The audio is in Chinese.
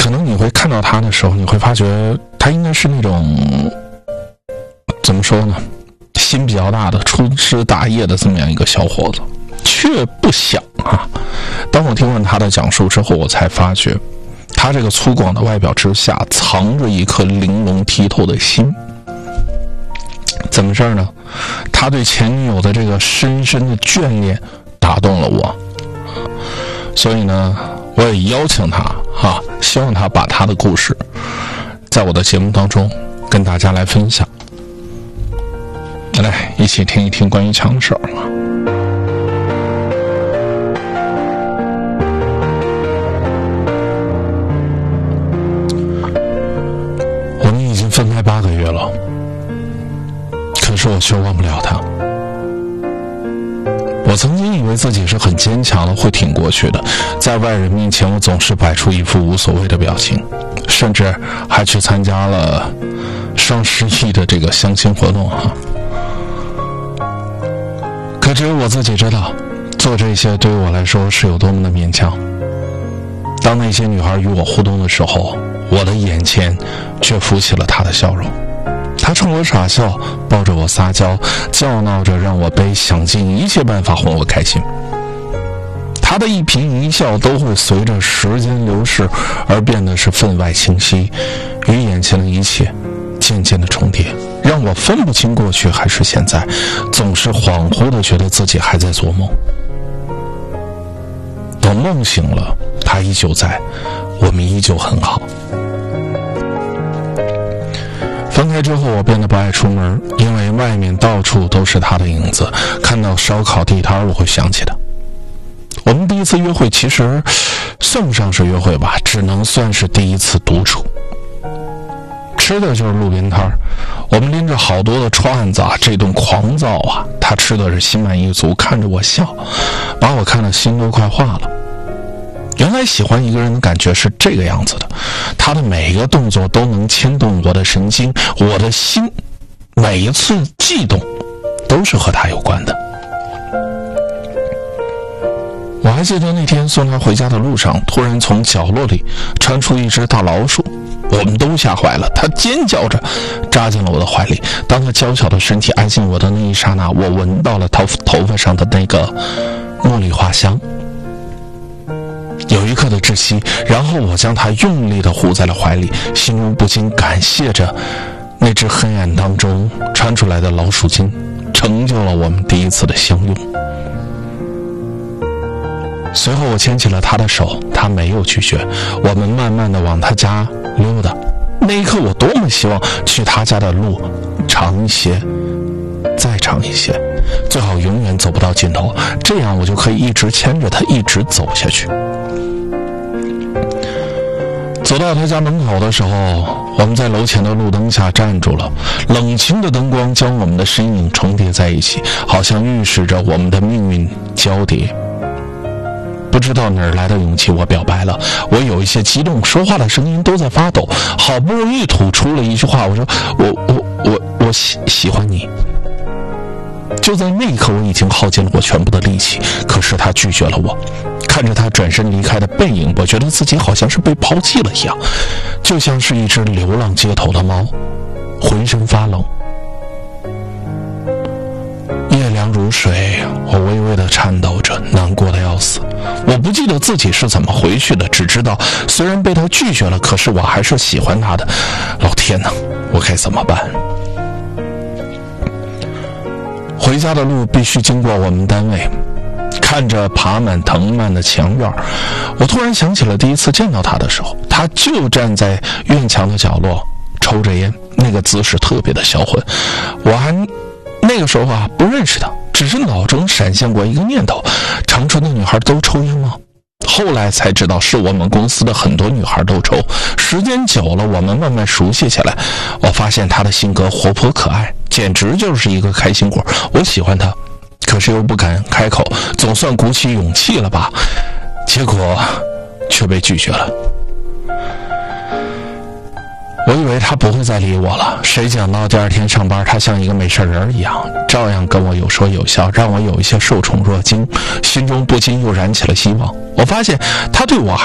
可能你会看到他的时候，你会发觉他应该是那种怎么说呢，心比较大的粗枝大叶的这么样一个小伙子，却不想啊。当我听完他的讲述之后，我才发觉他这个粗犷的外表之下藏着一颗玲珑剔透的心。怎么事儿呢？他对前女友的这个深深的眷恋打动了我，所以呢，我也邀请他希望他把他的故事在我的节目当中跟大家来分享。来，一起听一听关于枪事儿。我们已经分开8个月了，可是我却忘不了他。我曾经以为自己是很坚强的，会挺过去的，在外人面前我总是摆出一副无所谓的表情，甚至还去参加了双11的这个相亲活动可只有我自己知道，做这些对于我来说是有多么的勉强。当那些女孩与我互动的时候，我的眼前却浮起了她的笑容。她冲我傻笑，抱着我撒娇，叫闹着让我背，想尽一切办法哄我开心。她的一颦一笑都会随着时间流逝而变得是分外清晰，与眼前的一切渐渐的重叠，让我分不清过去还是现在，总是恍惚的觉得自己还在做梦。等梦醒了，他依旧在，我们依旧很好。分开之后，我变得不爱出门，因为外面到处都是他的影子，看到烧烤地摊我会想起他。我们第一次约会其实算不上是约会吧，只能算是第一次独处。吃的就是路边摊，我们拎着好多的串子这顿狂造他吃的是心满意足，看着我笑，把我看得心都快化了。原来喜欢一个人的感觉是这个样子的，他的每一个动作都能牵动我的神经，我的心每一次悸动都是和他有关的。我还记得那天送他回家的路上，突然从角落里窜出一只大老鼠，我们都吓坏了，他尖叫着扎进了我的怀里。当他娇小的身体挨近我的那一刹那，我闻到了头发上的那个茉莉花香，有一刻的窒息，然后我将他用力地护在了怀里，心中不禁感谢着那只黑暗当中穿出来的老鼠精，成就了我们第一次的相拥。随后我牵起了他的手，他没有拒绝，我们慢慢地往他家溜达。那一刻我多么希望去他家的路长一些，再长一些，最好永远走不到尽头，这样我就可以一直牵着他一直走下去。走到他家门口的时候，我们在楼前的路灯下站住了，冷清的灯光将我们的身影重叠在一起，好像预示着我们的命运交叠。不知道哪儿来的勇气，我表白了。我有一些激动，说话的声音都在发抖，好不容易吐出了一句话，我说我喜欢你。就在那一刻，我已经耗尽了我全部的力气，可是他拒绝了我。看着他转身离开的背影，我觉得自己好像是被抛弃了一样，就像是一只流浪街头的猫，浑身发冷。夜凉如水，我微微的颤抖着，难过的要死。我不记得自己是怎么回去的，只知道虽然被他拒绝了，可是我还是喜欢他的。老天哪，我该怎么办？回家的路必须经过我们单位，看着爬满藤蔓的墙院，我突然想起了第一次见到他的时候，他就站在院墙的角落抽着烟，那个姿势特别的销魂。我还那个时候不认识他，只是脑中闪现过一个念头，长春的女孩都抽烟吗？后来才知道是我们公司的很多女孩都抽。时间久了，我们慢慢熟悉起来，我发现她的性格活泼可爱，简直就是一个开心果。我喜欢她，可是又不敢开口，总算鼓起勇气了吧，结果却被拒绝了。我以为他不会再理我了，谁想到第二天上班，他像一个没事人一样，照样跟我有说有笑，让我有一些受宠若惊，心中不禁又燃起了希望。我发现他对我还